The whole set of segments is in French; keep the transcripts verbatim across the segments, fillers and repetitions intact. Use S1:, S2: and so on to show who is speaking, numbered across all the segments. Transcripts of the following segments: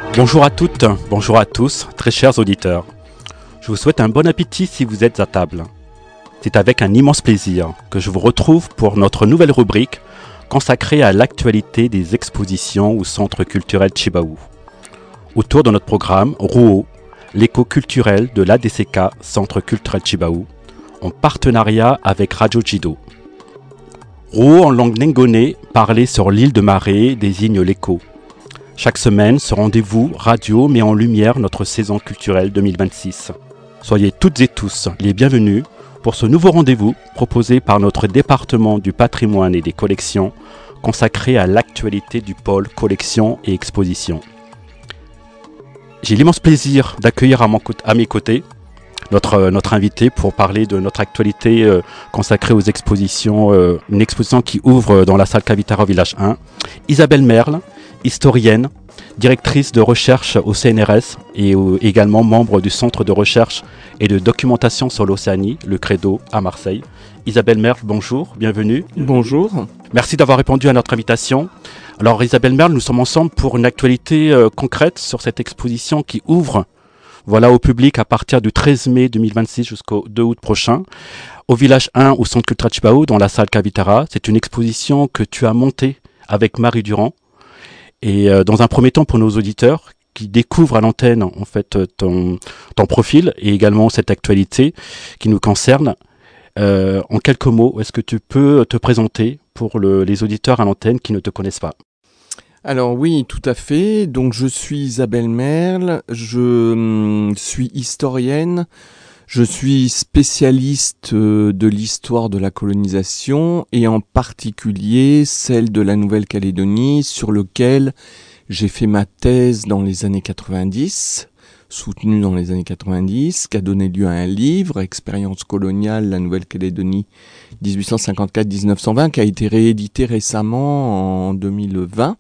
S1: Bonjour à toutes, bonjour à tous, très chers auditeurs. Je vous souhaite un bon appétit si vous êtes à table. C'est avec un immense plaisir que je vous retrouve pour notre nouvelle rubrique consacrée à l'actualité des expositions au Centre culturel Tjibaou. Autour de notre programme Rouault, l'écho culturel de l'A D C K Centre culturel Tjibaou, en partenariat avec Radio Djido. Rouault en langue nengone, parlé sur l'île de Maré, désigne l'écho. Chaque semaine, ce rendez-vous radio met en lumière notre saison culturelle deux mille vingt-six. Soyez toutes et tous les bienvenus pour ce nouveau rendez-vous proposé par notre département du patrimoine et des collections, consacré à l'actualité du pôle collection et exposition. J'ai l'immense plaisir d'accueillir à, mon, à mes côtés notre, notre invité pour parler de notre actualité euh, consacrée aux expositions, euh, une exposition qui ouvre dans la salle Cavitara au village un, Isabelle Merle, historienne, directrice de recherche au C N R S et euh, également membre du Centre de recherche et de documentation sur l'Océanie, le Credo, à Marseille. Isabelle Merle, bonjour, bienvenue.
S2: Bonjour.
S1: Merci d'avoir répondu à notre invitation. Alors Isabelle Merle, nous sommes ensemble pour une actualité euh, concrète sur cette exposition qui ouvre voilà, au public à partir du treize mai deux mille vingt-six jusqu'au deux août prochain, au village un, au Centre culturel Tjibaou, dans la salle Cavitara. C'est une exposition que tu as montée avec Marie Durand. Et euh, dans un premier temps, pour nos auditeurs qui découvrent à l'antenne en fait ton, ton profil et également cette actualité qui nous concerne, euh, en quelques mots, est-ce que tu peux te présenter pour le, les auditeurs à l'antenne qui ne te connaissent pas?
S2: Alors oui, tout à fait. Donc je suis Isabelle Merle, je hum, suis historienne, je suis spécialiste euh, de l'histoire de la colonisation et en particulier celle de la Nouvelle-Calédonie sur lequel j'ai fait ma thèse dans les années quatre-vingt-dix, soutenue dans les années quatre-vingt-dix, qui a donné lieu à un livre, Expérience coloniale, la Nouvelle-Calédonie dix-huit cent cinquante-quatre à dix-neuf cent vingt, qui a été réédité récemment en deux mille vingt.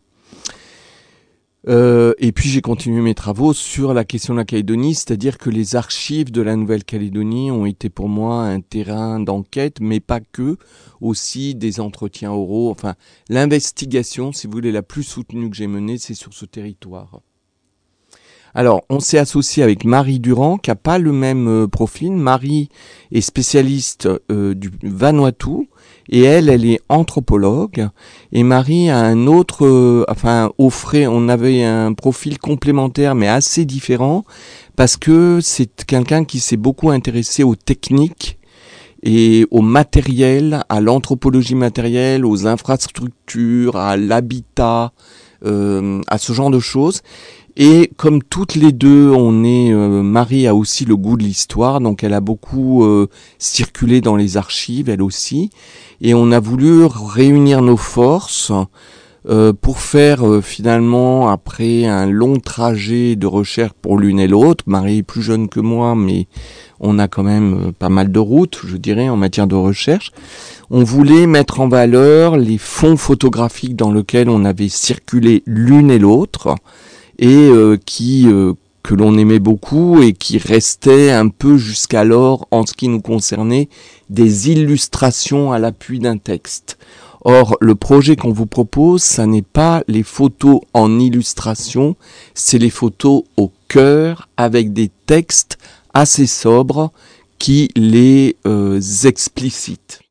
S2: Euh, et puis j'ai continué mes travaux sur la question de la Calédonie, c'est-à-dire que les archives de la Nouvelle-Calédonie ont été pour moi un terrain d'enquête, mais pas que, aussi des entretiens oraux, enfin l'investigation, si vous voulez, la plus soutenue que j'ai menée, c'est sur ce territoire. Alors, on s'est associé avec Marie Durand, qui n'a pas le même euh, profil. Marie est spécialiste euh, du Vanuatu, et elle, elle est anthropologue. Et Marie a un autre, euh, enfin, offrait, on avait un profil complémentaire, mais assez différent, parce que c'est quelqu'un qui s'est beaucoup intéressé aux techniques et au matériel, à l'anthropologie matérielle, aux infrastructures, à l'habitat, euh, à ce genre de choses. Et comme toutes les deux, on est euh, Marie a aussi le goût de l'histoire, donc elle a beaucoup euh, circulé dans les archives, elle aussi. Et on a voulu réunir nos forces euh, pour faire euh, finalement, après un long trajet de recherche pour l'une et l'autre, Marie est plus jeune que moi, mais on a quand même euh, pas mal de routes, je dirais, en matière de recherche. On voulait mettre en valeur les fonds photographiques dans lesquels on avait circulé l'une et l'autre, et euh, qui euh, que l'on aimait beaucoup et qui restait un peu jusqu'alors, en ce qui nous concernait, des illustrations à l'appui d'un texte. Or, le projet qu'on vous propose, ça n'est pas les photos en illustration, c'est les photos au cœur avec des textes assez sobres qui les euh, explicitent.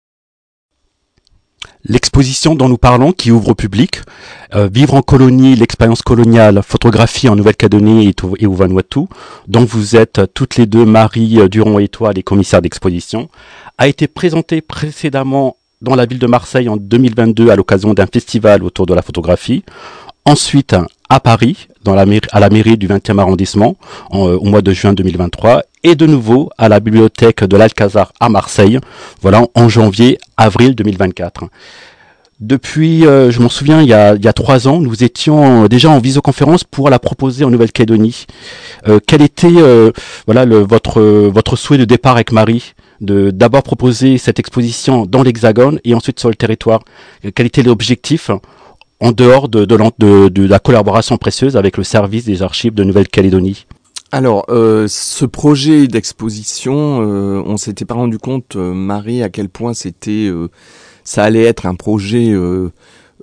S1: L'exposition dont nous parlons, qui ouvre au public, euh, Vivre en colonie, l'expérience coloniale, photographie en Nouvelle-Calédonie et, et au Vanuatu, dont vous êtes toutes les deux, Marie Durand et toi, les commissaires d'exposition, a été présentée précédemment dans la ville de Marseille en deux mille vingt-deux à l'occasion d'un festival autour de la photographie. Ensuite, à Paris, dans la mairie, à la mairie du vingtième arrondissement, en, euh, au mois de juin deux mille vingt-trois, et de nouveau à la bibliothèque de l'Alcazar à Marseille, voilà, en janvier, avril deux mille vingt-quatre. Depuis, euh, je m'en souviens, il y, a, il y a trois ans, nous étions déjà en visioconférence pour la proposer en Nouvelle-Calédonie. Euh, quel était euh, voilà, le, votre, votre souhait de départ avec Marie, de d'abord proposer cette exposition dans l'Hexagone et ensuite sur le territoire? Quel était l'objectif en dehors de, de, de, de la collaboration précieuse avec le service des archives de Nouvelle-Calédonie?
S2: Alors, euh, ce projet d'exposition, euh, on s'était pas rendu compte, euh, Marie, à quel point c'était, euh, ça allait être un projet euh,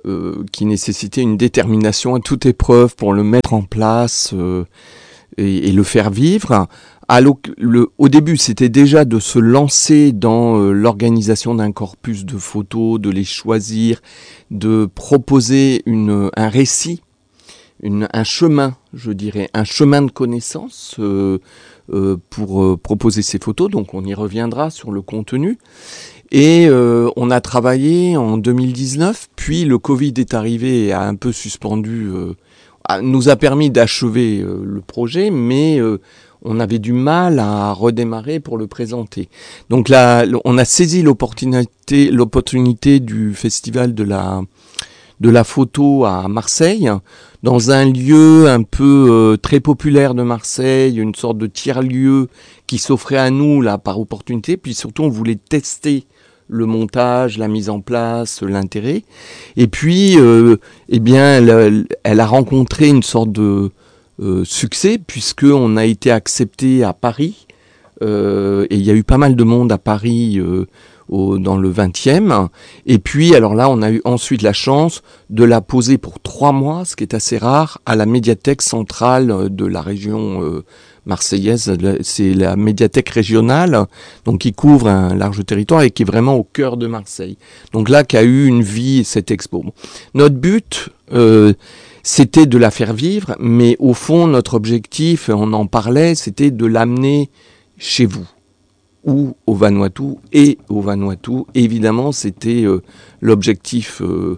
S2: euh, qui nécessitait une détermination à toute épreuve pour le mettre en place euh, et, et le faire vivre. À le, au début, c'était déjà de se lancer dans euh, l'organisation d'un corpus de photos, de les choisir, de proposer une, un récit, une, un chemin, je dirais, un chemin de connaissance euh, euh, pour euh, proposer ces photos. Donc on y reviendra sur le contenu. Et euh, on a travaillé en deux mille dix-neuf, puis le Covid est arrivé et a un peu suspendu, euh, a, nous a permis d'achever euh, le projet, mais euh, on avait du mal à redémarrer pour le présenter. Donc là, on a saisi l'opportunité, l'opportunité du festival de la, de la photo à Marseille, dans un lieu un peu euh, très populaire de Marseille, une sorte de tiers-lieu qui s'offrait à nous là par opportunité. Puis surtout, on voulait tester le montage, la mise en place, l'intérêt. Et puis, euh, eh bien, elle, elle a rencontré une sorte de Euh, succès, puisqu'on a été accepté à Paris, euh, et il y a eu pas mal de monde à Paris euh, au, dans le vingtième, et puis alors là on a eu ensuite la chance de la poser pour trois mois, ce qui est assez rare, à la médiathèque centrale de la région euh, marseillaise. C'est la médiathèque régionale, donc qui couvre un large territoire et qui est vraiment au cœur de Marseille. Donc là qu'a eu une vie cette expo. Notre but, euh, c'était de la faire vivre, mais au fond, notre objectif, on en parlait, c'était de l'amener chez vous, ou au Vanuatu, et au Vanuatu. Évidemment, c'était euh, l'objectif euh,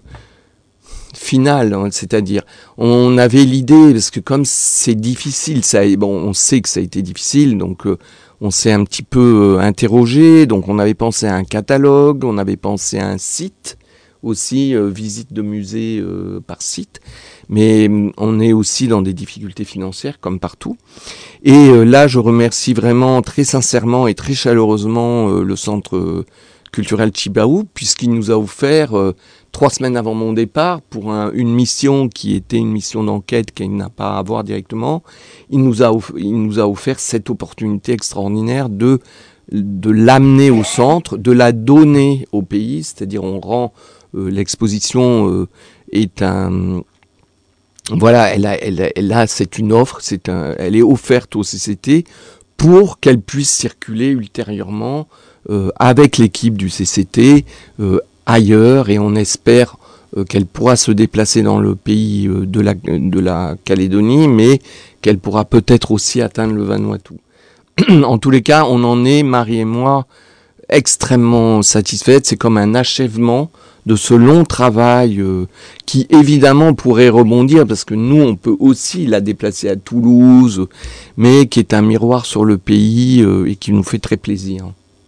S2: final, hein, c'est-à-dire, on avait l'idée, parce que comme c'est difficile, ça, bon, on sait que ça a été difficile, donc euh, on s'est un petit peu euh, interrogé, donc on avait pensé à un catalogue, on avait pensé à un site, aussi euh, visite de musée euh, par site, mais on est aussi dans des difficultés financières comme partout. Et euh, là, je remercie vraiment très sincèrement et très chaleureusement euh, le Centre euh, culturel Chibaou, puisqu'il nous a offert euh, trois semaines avant mon départ pour un, une mission qui était une mission d'enquête qu'il n'a pas à voir directement. Il nous a off- il nous a offert cette opportunité extraordinaire de de l'amener au centre, de la donner au pays, c'est-à-dire on rend euh, l'exposition euh, est un voilà, elle a, elle a, elle a c'est une offre, c'est un, elle est offerte au C C T pour qu'elle puisse circuler ultérieurement euh, avec l'équipe du C C T euh, ailleurs, et on espère euh, qu'elle pourra se déplacer dans le pays euh, de la de la Calédonie, mais qu'elle pourra peut-être aussi atteindre le Vanuatu. En tous les cas, on en est, Marie et moi, extrêmement satisfaites. C'est comme un achèvement de ce long travail euh, qui évidemment pourrait rebondir, parce que nous on peut aussi la déplacer à Toulouse, mais qui est un miroir sur le pays euh, et qui nous fait très plaisir.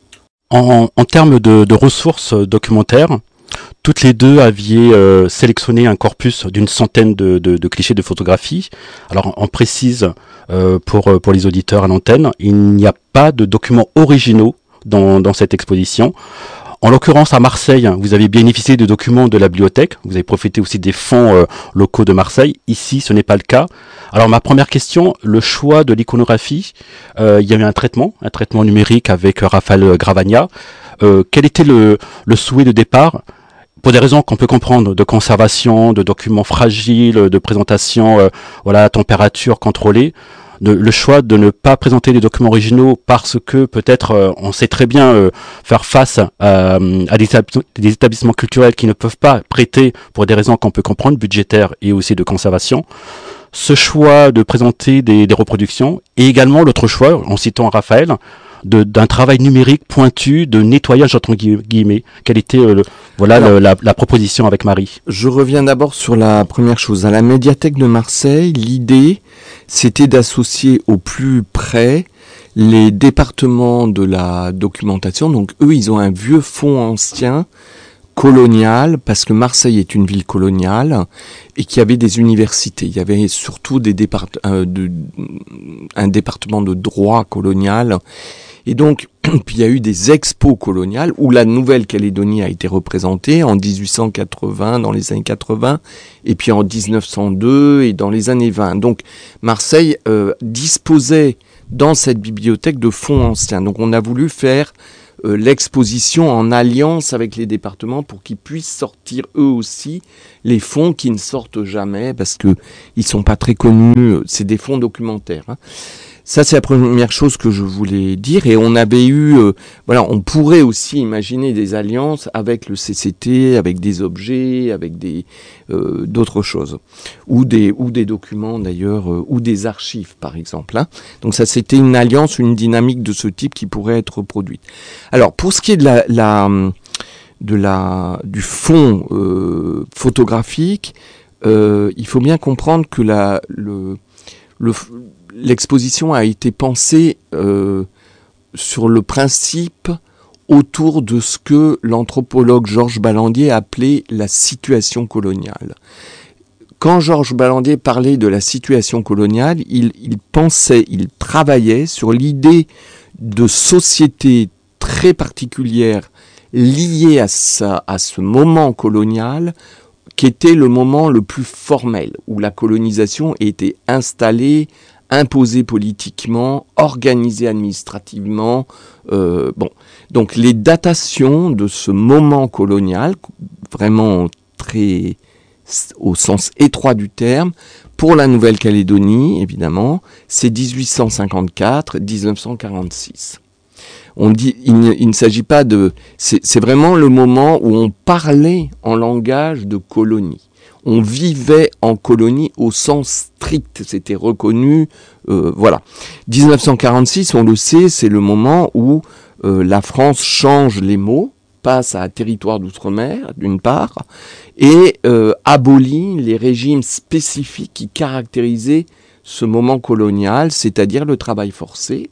S1: En, en termes de, de ressources documentaires, toutes les deux aviez euh, sélectionné un corpus d'une centaine de, de, de clichés de photographie. Alors on précise euh, pour, pour les auditeurs à l'antenne, il n'y a pas de documents originaux dans, dans cette exposition. En l'occurrence, à Marseille, vous avez bénéficié de documents de la bibliothèque. Vous avez profité aussi des fonds euh, locaux de Marseille. Ici, ce n'est pas le cas. Alors, ma première question, le choix de l'iconographie. Euh, il y avait un traitement, un traitement numérique avec Raphaël Gravagna. Euh, quel était le, le souhait de départ ? Pour des raisons qu'on peut comprendre, de conservation, de documents fragiles, de présentation, euh, voilà, température contrôlée. De, le choix de ne pas présenter les documents originaux parce que peut-être euh, on sait très bien euh, faire face à, à des, étab- des établissements culturels qui ne peuvent pas prêter pour des raisons qu'on peut comprendre, budgétaires et aussi de conservation. Ce choix de présenter des, des reproductions et également l'autre choix, en citant Raphaël, de, d'un travail numérique pointu de nettoyage entre guillemets. Quelle était euh, le, voilà Alors, le, la, la proposition avec Marie?
S2: Je reviens d'abord sur la première chose. À la médiathèque de Marseille, l'idée c'était d'associer au plus près les départements de la documentation. Donc eux, ils ont un vieux fonds ancien colonial, parce que Marseille est une ville coloniale et qu'il y avait des universités. Il y avait surtout des départ- euh, de, un département de droit colonial. Et donc, puis il y a eu des expos coloniales où la Nouvelle-Calédonie a été représentée en dix-huit cent quatre-vingts, dans les années quatre-vingts, et puis en dix-neuf cent deux et dans les années vingt. Donc Marseille euh, disposait dans cette bibliothèque de fonds anciens. Donc on a voulu faire euh, l'exposition en alliance avec les départements pour qu'ils puissent sortir eux aussi les fonds qui ne sortent jamais parce que ils sont pas très connus. C'est des fonds documentaires. Hein. Ça, c'est la première chose que je voulais dire. Et on avait eu, euh, voilà, on pourrait aussi imaginer des alliances avec le C C T, avec des objets, avec des euh, d'autres choses, ou des ou des documents d'ailleurs, euh, ou des archives par exemple. Hein. Donc ça, c'était une alliance, une dynamique de ce type qui pourrait être reproduite. Alors pour ce qui est de la, la de la du fond euh, photographique, euh, il faut bien comprendre que la le le l'exposition a été pensée euh, sur le principe autour de ce que l'anthropologue Georges Ballandier appelait la situation coloniale. Quand Georges Ballandier parlait de la situation coloniale, il, il pensait, il travaillait sur l'idée de société très particulière liée à, ça, à ce moment colonial, qui était le moment le plus formel, où la colonisation était installée, imposée politiquement, organisée administrativement. Euh, bon, donc les datations de ce moment colonial, vraiment très au sens étroit du terme, pour la Nouvelle-Calédonie, évidemment, c'est dix-huit cent cinquante-quatre à dix-neuf cent quarante-six. On dit, il ne, il ne s'agit pas de, c'est, c'est vraiment le moment où on parlait en langage de colonie. On vivait en colonie au sens strict, c'était reconnu, euh, voilà. dix-neuf cent quarante-six, on le sait, c'est le moment où euh, la France change les mots, passe à territoire d'outre-mer, d'une part, et euh, abolit les régimes spécifiques qui caractérisaient ce moment colonial, c'est-à-dire le travail forcé,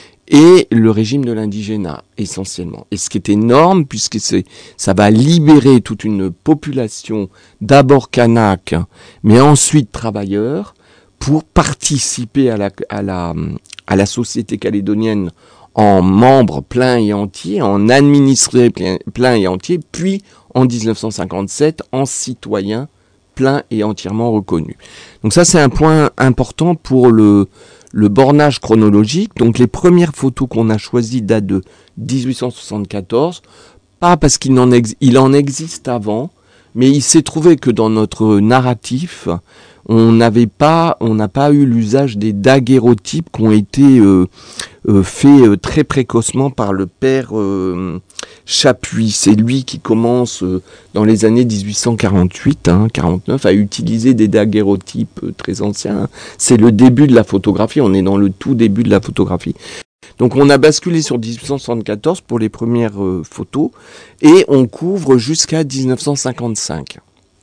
S2: et le régime de l'indigénat, essentiellement. Et ce qui est énorme, puisque c'est, ça va libérer toute une population, d'abord kanak, mais ensuite travailleurs, pour participer à la, à la, à la société calédonienne en membres pleins et entiers, en administrés pleins plein et entiers, puis en dix-neuf cent cinquante-sept, en citoyens pleins et entièrement reconnus. Donc ça, c'est un point important pour le... le bornage chronologique. Donc les premières photos qu'on a choisies datent de dix-huit cent soixante-quatorze, pas parce qu'il en, ex- il en existe avant, mais il s'est trouvé que dans notre narratif, on n'avait pas, on n'a pas eu l'usage des daguerreotypes qui ont été euh, euh, faits euh, très précocement par le père euh, Chapuis. C'est lui qui commence euh, dans les années dix-huit cent quarante-huit, hein, quarante-neuf, à utiliser des daguerreotypes euh, très anciens. C'est le début de la photographie, on est dans le tout début de la photographie. Donc on a basculé sur dix-huit cent soixante-quatorze pour les premières euh, photos, et on couvre jusqu'à dix-neuf cent cinquante-cinq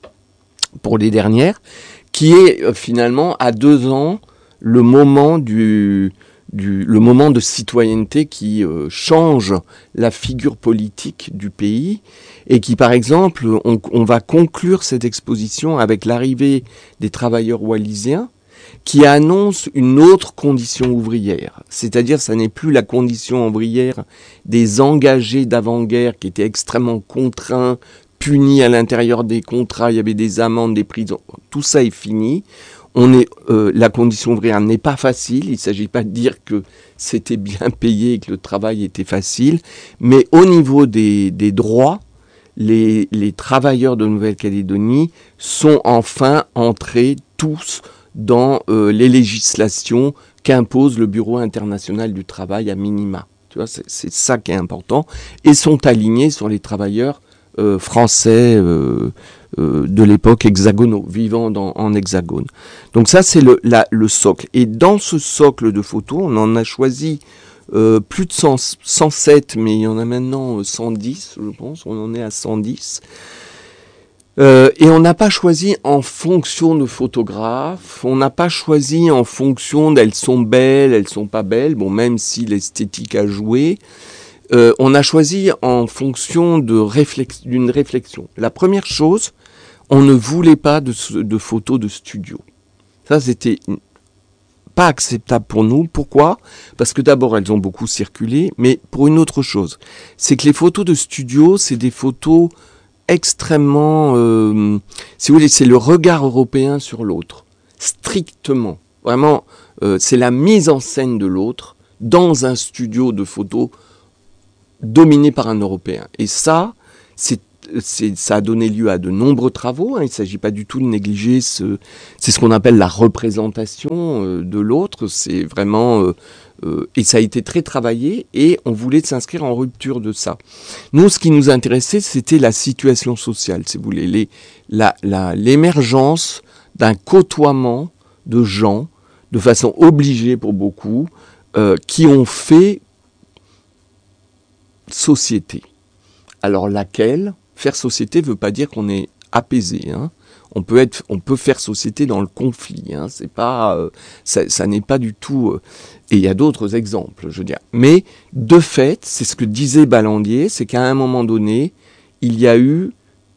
S2: pour les dernières, qui est euh, finalement à deux ans le moment du, du le moment de citoyenneté qui euh, change la figure politique du pays, et qui, par exemple, on, on va conclure cette exposition avec l'arrivée des travailleurs wallisiens, qui annonce une autre condition ouvrière. C'est-à-dire, ça n'est plus la condition ouvrière des engagés d'avant-guerre qui étaient extrêmement contraints, punis à l'intérieur des contrats, il y avait des amendes, des prisons. Tout ça est fini. On est, euh, la condition ouvrière n'est pas facile. Il ne s'agit pas de dire que c'était bien payé et que le travail était facile. Mais au niveau des, des droits, les, les travailleurs de Nouvelle-Calédonie sont enfin entrés tous dans euh, les législations qu'impose le Bureau international du travail à minima. Tu vois, c'est, c'est ça qui est important. Et sont alignés sur les travailleurs euh, français euh, euh, de l'époque hexagonaux, vivant dans, en hexagone. Donc ça, c'est le, la, le socle. Et dans ce socle de photos, on en a choisi euh, plus de cent, cent sept, mais il y en a maintenant cent dix, je pense. On en est à cent dix. Euh, et on n'a pas choisi en fonction de photographes, on n'a pas choisi en fonction d'elles sont belles, elles sont pas belles, bon, même si l'esthétique a joué, euh, on a choisi en fonction de réflex- d'une réflexion. La première chose, on ne voulait pas de, de photos de studio. Ça, c'était pas acceptable pour nous. Pourquoi ? Parce que d'abord, elles ont beaucoup circulé, mais pour une autre chose, c'est que les photos de studio, c'est des photos extrêmement, euh, si vous voulez, c'est le regard européen sur l'autre, strictement. Vraiment, euh, c'est la mise en scène de l'autre dans un studio de photo dominée par un Européen. Et ça, c'est, c'est, ça a donné lieu à de nombreux travaux. Hein. Il ne s'agit pas du tout de négliger ce, c'est ce qu'on appelle la représentation euh, de l'autre. C'est vraiment, euh, euh, et ça a été très travaillé. Et on voulait s'inscrire en rupture de ça. Nous, ce qui nous intéressait, c'était la situation sociale, si vous voulez, les, la, la, l'émergence d'un côtoiement de gens, de façon obligée pour beaucoup, euh, qui ont fait société. Alors laquelle, faire société ne veut pas dire qu'on est apaisé. Hein. On peut être, on peut faire société dans le conflit. Hein. C'est pas, euh, ça, ça n'est pas du tout. Euh, et il y a d'autres exemples, je veux dire. Mais de fait, c'est ce que disait Ballandier, c'est qu'à un moment donné, il y a eu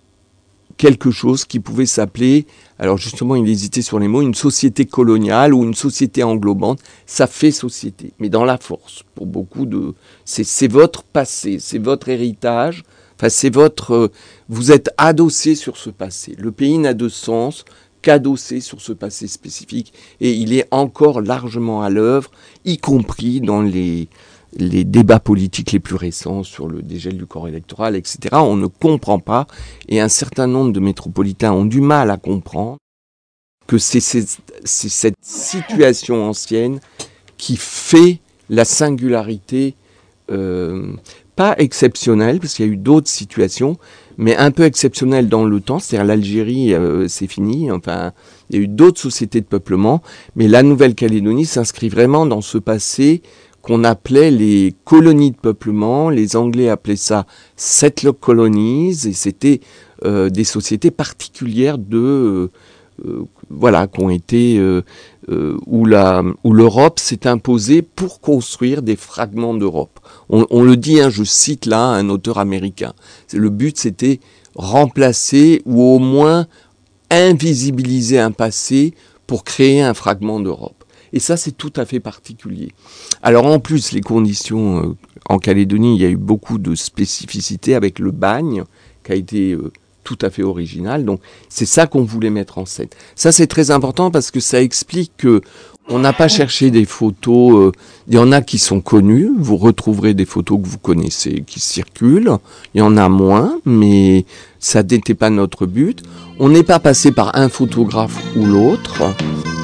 S2: quelque chose qui pouvait s'appeler, alors justement il hésitait sur les mots, une société coloniale ou une société englobante, ça fait société, mais dans la force, pour beaucoup de... C'est, c'est votre passé, c'est votre héritage, enfin c'est votre... Euh, vous êtes adossé sur ce passé. Le pays n'a de sens qu'adossé sur ce passé spécifique, et il est encore largement à l'œuvre, y compris dans les... les débats politiques les plus récents sur le dégel du corps électoral, et cetera, on ne comprend pas, et un certain nombre de métropolitains ont du mal à comprendre que c'est, c'est, c'est cette situation ancienne qui fait la singularité, euh, pas exceptionnelle, parce qu'il y a eu d'autres situations, mais un peu exceptionnelle dans le temps, c'est-à-dire l'Algérie, euh, c'est fini, enfin, il y a eu d'autres sociétés de peuplement, mais la Nouvelle-Calédonie s'inscrit vraiment dans ce passé qu'on appelait les colonies de peuplement. Les Anglais appelaient ça settler colonies, et c'était euh, des sociétés particulières de euh, voilà qui ont été euh, euh, où la où l'Europe s'est imposée pour construire des fragments d'Europe. On, on le dit, hein, je cite là un auteur américain. Le but, c'était remplacer ou au moins invisibiliser un passé pour créer un fragment d'Europe. Et ça, c'est tout à fait particulier. Alors en plus, les conditions euh, en Calédonie, il y a eu beaucoup de spécificités avec le bagne, qui a été euh, tout à fait original. Donc c'est ça qu'on voulait mettre en scène. Ça, c'est très important parce que ça explique que on n'a pas cherché des photos. Euh, il y en a qui sont connues. Vous retrouverez des photos que vous connaissez, qui circulent. Il y en a moins, mais ça n'était pas notre but. On n'est pas passé par un photographe ou l'autre.